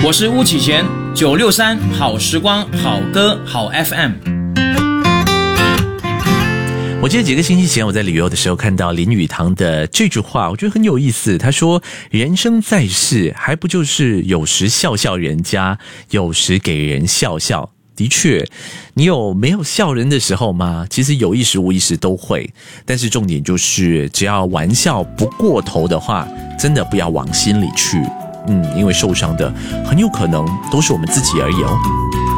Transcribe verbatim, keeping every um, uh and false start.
我是巫启贤，九六三好时光，好歌，好 F M。 我记得几个星期前我在旅游的时候看到林语堂的这句话，我觉得很有意思。他说人生在世还不就是有时笑笑人家，有时给人笑笑。的确，你有没有笑人的时候吗？其实有意识无意识都会，但是重点就是只要玩笑不过头的话，真的不要往心里去。嗯，因为受伤的很有可能都是我们自己而已哦。